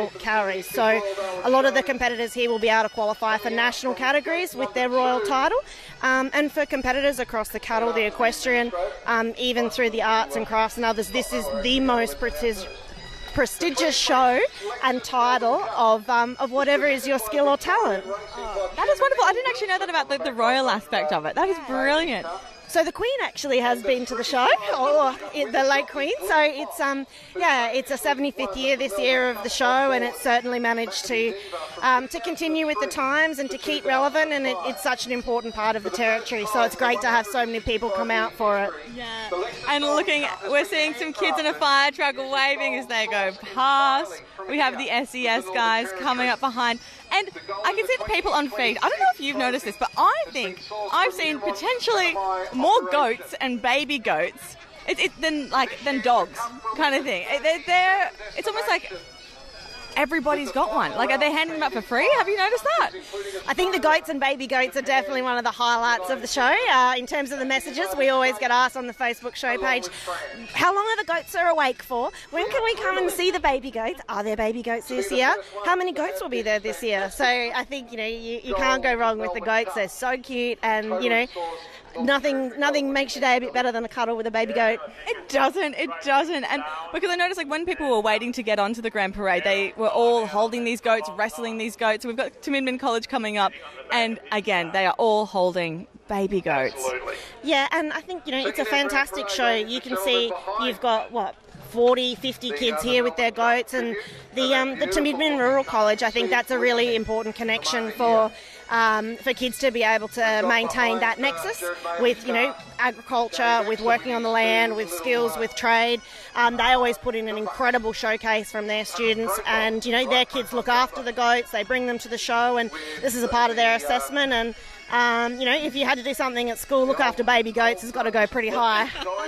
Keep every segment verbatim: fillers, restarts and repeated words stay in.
male calories. So a lot of the competitors here will be able to qualify for national categories with their royal title. Um, and for competitors across the cattle, the equestrian, um, even through the arts and crafts and others, this is the most prestigious prestigious show and title of um, of whatever is your skill or talent. Oh, that is wonderful. I didn't actually know that about the, the royal aspect of it. That is brilliant. So the Queen actually has been to the show, or the late Queen. So it's um yeah, it's a seventy-fifth year this year of the show, and it's certainly managed to um, to continue with the times and to keep relevant. And it, it's such an important part of the territory. So it's great to have so many people come out for it. Yeah, and looking, we're seeing some kids in a fire truck waving as they go past. We have the S E S guys coming up behind. And I can see the people on feed. I don't know if you've noticed this, but I think I've seen potentially more goats and baby goats it, it, than like than dogs, kind of thing. They're, they're, it's almost like everybody's got one. Like, are they handing them out for free? Have you noticed that? I think the goats and baby goats are definitely one of the highlights of the show. Uh, in terms of the messages, we always get asked on the Facebook show page, how long are the goats are awake for? When can we come and see the baby goats? Are there baby goats this year? How many goats will be there this year? So I think, you know, you, you can't go wrong with the goats. They're so cute, and, you know, Nothing nothing makes your day a bit better than a cuddle with a baby goat. It doesn't, it doesn't. And because I noticed, like, when people were waiting to get onto the Grand Parade, they were all holding these goats, wrestling these goats. We've got Timidman College coming up, and again, they are all holding baby goats. Yeah, and I think, you know, it's a fantastic show. You can see you've got, what, forty, fifty kids here with their goats, and the um, the Timidman Rural College, I think that's a really important connection for um, for kids to be able to maintain that nexus with, you know, agriculture, with working on the land, with skills, with trade. Um, they always put in an incredible showcase from their students, and, you know, their kids look after the goats, they bring them to the show, and this is a part of their assessment. And um, you know, if you had to do something at school, look after baby goats has got to go pretty high.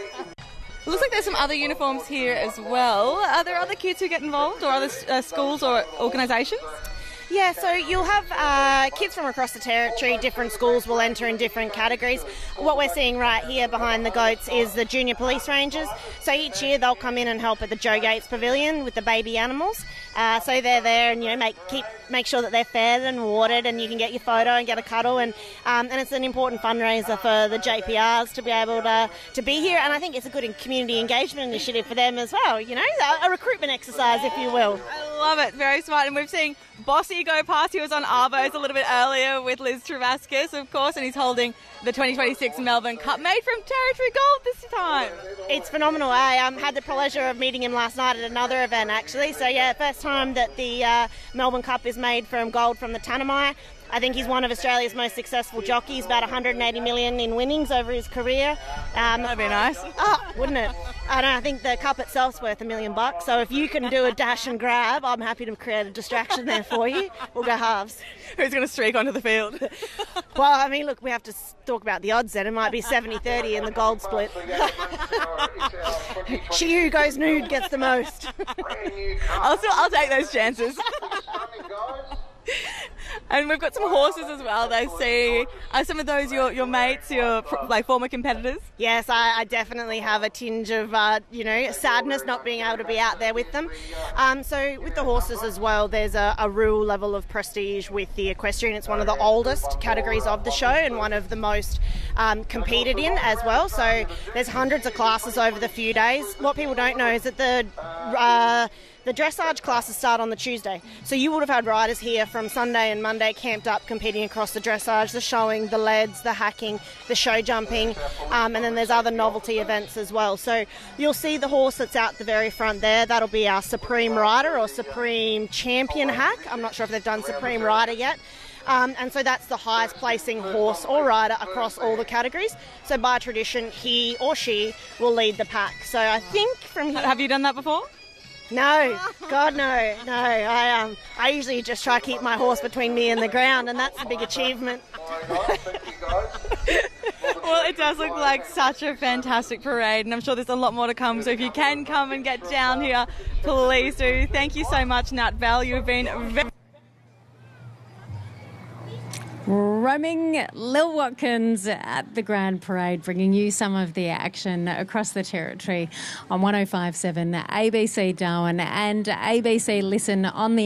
It looks like there's some other uniforms here as well. Are there other kids who get involved, or other uh, schools or organisations? Yeah, so you'll have uh, kids from across the territory. Different schools will enter in different categories. What we're seeing right here behind the goats is the junior police rangers. So each year they'll come in and help at the Joe Gates Pavilion with the baby animals. Uh, so they're there and, you know, make keep make sure that they're fed and watered, and you can get your photo and get a cuddle. And um, and it's an important fundraiser for the J P Rs to be able to to be here. And I think it's a good community engagement initiative for them as well. You know, a, a recruitment exercise, if you will. I love it. Very smart. And we've seen Bossy go past. He was on Arvos a little bit earlier with Liz Travascus, of course, and he's holding the twenty twenty-six Melbourne Cup, made from Territory Gold this time. It's phenomenal. I um, had the pleasure of meeting him last night at another event, actually. So, yeah, first time that the uh, Melbourne Cup is made from gold from the Tanami. I think he's one of Australia's most successful jockeys, about one hundred eighty million in winnings over his career. Um, That'd be nice. Oh, wouldn't it? I don't know, I think the cup itself's worth a million bucks, so if you can do a dash and grab, I'm happy to create a distraction there for you. We'll go halves. Who's going to streak onto the field? Well, I mean, look, we have to talk about the odds then. It might be seventy thirty in the gold split. She who goes nude gets the most. I'll still, I'll take those chances. And we've got some horses as well. They see, are some of those your, your mates, your like former competitors? Yes, I, I definitely have a tinge of, uh, you know, sadness not being able to be out there with them. Um, so with the horses as well, there's a, a real level of prestige with the equestrian. It's one of the oldest categories of the show and one of the most um, competed in as well. So there's hundreds of classes over the few days. What people don't know is that the... Uh, The dressage classes start on the Tuesday. So you would have had riders here from Sunday and Monday camped up competing across the dressage, the showing, the leads, the hacking, the show jumping, um, and then there's other novelty events as well. So you'll see the horse that's out the very front there. That'll be our Supreme Rider or Supreme Champion hack. I'm not sure if they've done Supreme Rider yet. Um, and so that's the highest placing horse or rider across all the categories. So by tradition, he or she will lead the pack. So I think from here... Have you done that before? No, God no, no. I um, I usually just try to keep my horse between me and the ground, and that's a big achievement. Well, it does look like such a fantastic parade, and I'm sure there's a lot more to come. So if you can come and get down here, please do. Thank you so much, Nat Bell. You've been very... Roaming Lil Watkins at the Grand Parade, bringing you some of the action across the territory on one oh five point seven A B C Darwin and A B C Listen on the